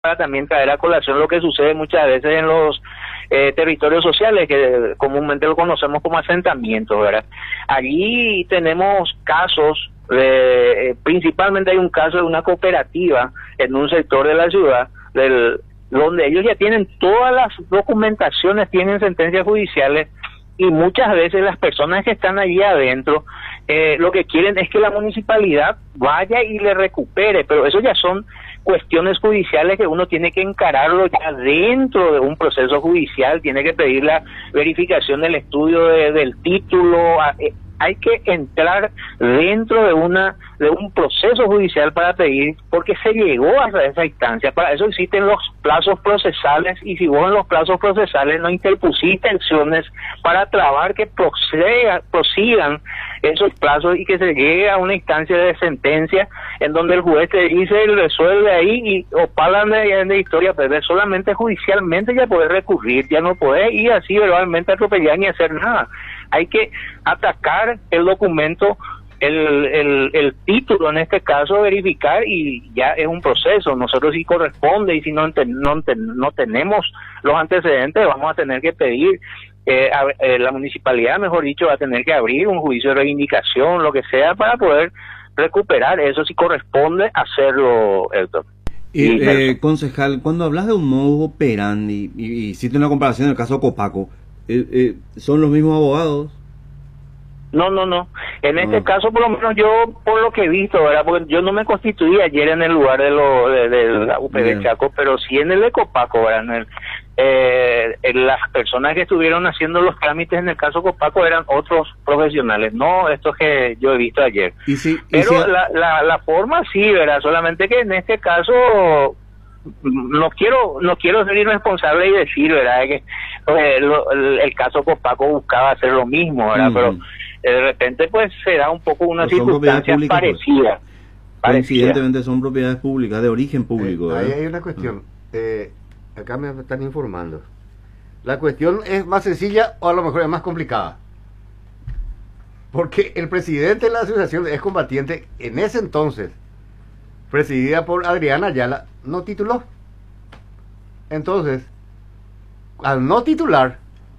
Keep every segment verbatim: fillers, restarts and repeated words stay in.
para también traer a colación lo que sucede muchas veces en los eh, territorios sociales, que comúnmente lo conocemos como asentamientos, ¿verdad? Allí tenemos casos, de, eh, principalmente hay un caso de una cooperativa en un sector de la ciudad, del, donde ellos ya tienen todas las documentaciones, tienen sentencias judiciales, y muchas veces las personas que están allí adentro eh, lo que quieren es que la municipalidad vaya y le recupere, pero eso ya son cuestiones judiciales que uno tiene que encararlo ya dentro de un proceso judicial, tiene que pedir la verificación del estudio de, del título, eh, hay que entrar dentro de una de un proceso judicial para pedir, porque se llegó hasta esa instancia. Para eso existen los plazos procesales, y si vos en los plazos procesales no interpusiste acciones para trabar que proceda, prosigan esos plazos y que se llegue a una instancia de sentencia en donde el juez te dice y resuelve ahí, y o pagan de, de historia, pero solamente judicialmente ya podés recurrir, ya no podés ir así verbalmente a atropellar ni hacer nada. Hay que atacar el documento, el, el, el título en este caso, verificar, y ya es un proceso. Nosotros si corresponde, y si no, no, no tenemos los antecedentes, vamos a tener que pedir, eh, a, eh, la municipalidad, mejor dicho, va a tener que abrir un juicio de reivindicación, lo que sea, para poder recuperar eso, si corresponde hacerlo, Héctor. Y, eh, concejal, cuando hablas de un modus operandi, y, y hiciste una comparación en el caso Copaco, eh, eh, ¿son los mismos abogados? No, no, no. En este no. caso, por lo menos yo, por lo que he visto, ¿verdad? Porque yo no me constituí ayer en el lugar de, lo, de, de la U P B Chaco, pero sí en el de Copaco, ¿verdad? En el, eh, en las personas que estuvieron haciendo los trámites en el caso Copaco eran otros profesionales, no estos que yo he visto ayer. ¿Y si, y pero si... La, la, la forma sí, ¿verdad? Solamente que en este caso no quiero no quiero ser irresponsable y decir, ¿verdad? Que pues, lo, el, el caso Copaco buscaba hacer lo mismo, ¿verdad? Uh-huh. Pero de repente pues será un poco una circunstancia parecida. Pues. Coincidentemente son propiedades públicas, de origen público. Eh, ahí hay una cuestión. Uh-huh. eh, acá me están informando. La cuestión es más sencilla o a lo mejor es más complicada. Porque el presidente de la asociación es combatiente en ese entonces, presidida por Adriana Ayala, no tituló. Entonces, al no titular,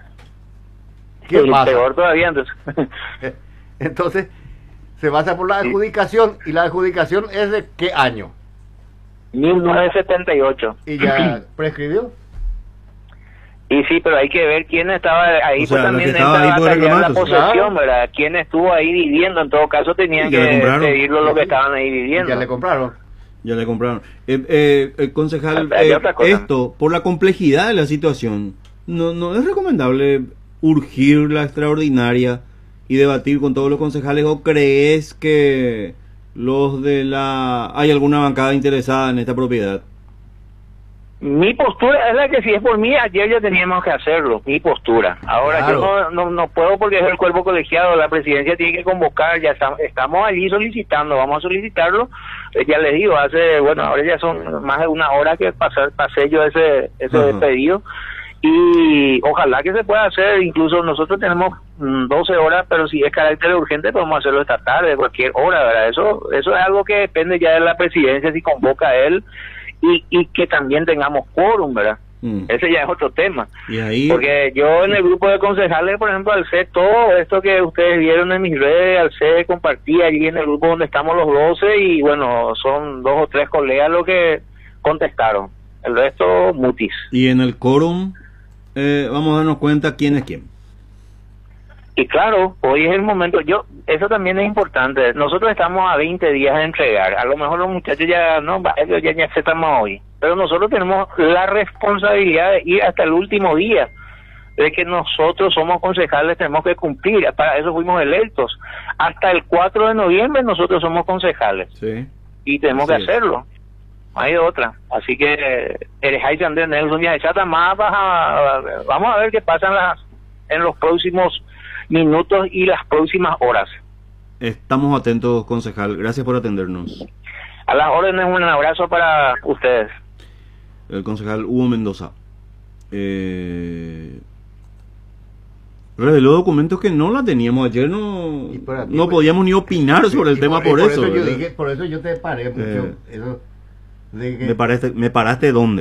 ¿qué sí, pasa? Peor todavía entonces. Entonces, se basa por la adjudicación, y la adjudicación es de ¿qué año? mil novecientos setenta y ocho. ¿Y ya prescribió? Y sí, pero hay que ver quién estaba ahí, o sea, pues también estaba ahí por la posesión, claro. ¿verdad? Quién estuvo ahí viviendo, en todo caso tenían que pedirlo lo que estaban ahí viviendo. Ya le compraron. Ya le compraron. Eh, eh, eh, concejal, eh, esto, por la complejidad de la situación, no, no es recomendable urgir la extraordinaria y debatir con todos los concejales, o crees que los de la hay alguna bancada interesada en esta propiedad? Mi postura es la que, si es por mí, ayer ya teníamos que hacerlo, mi postura. Ahora claro. yo no, no no puedo, porque es el cuerpo colegiado, la presidencia tiene que convocar, ya está, estamos allí solicitando, vamos a solicitarlo, eh, ya les digo, hace, bueno, ahora ya son más de una hora que pasar, pasé yo ese ese uh-huh. pedido, y ojalá que se pueda hacer. Incluso nosotros tenemos mm, doce horas, pero si es carácter urgente podemos hacerlo esta tarde, cualquier hora, ¿verdad? Eso, eso es algo que depende ya de la presidencia, si convoca a él, Y, y que también tengamos quórum, ¿verdad? Mm. Ese ya es otro tema. ¿Y ahí? Porque yo en el grupo de concejales, por ejemplo, alcé todo esto que ustedes vieron en mis redes, alcé, compartí allí en el grupo donde estamos los doce, y bueno, son dos o tres colegas los que contestaron. El resto, mutis. Y en el quórum, eh, vamos a darnos cuenta quién es quién. Y claro, hoy es el momento. Yo, eso también es importante. Nosotros estamos a veinte días de entregar. A lo mejor los muchachos ya no, ellos ya, ya aceptamos hoy. Pero nosotros tenemos la responsabilidad de ir hasta el último día, de que nosotros somos concejales, tenemos que cumplir. Para eso fuimos electos. Hasta el cuatro de noviembre nosotros somos concejales. Sí. Y tenemos Así que hacerlo. Es. No hay otra. Así que eres ahí Andrés Nelson, ya chata más. Vamos a ver qué pasa en, las, en los próximos minutos y las próximas horas. Estamos atentos, concejal. Gracias por atendernos. A las órdenes, un abrazo para ustedes. El concejal Hugo Mendoza eh, reveló documentos que no la teníamos ayer. No, ti, no pues, podíamos ni opinar sobre el tema por, por, por eso. eso yo dije, por eso yo te paré mucho. Eh, eso, ¿Me paraste, me paraste dónde?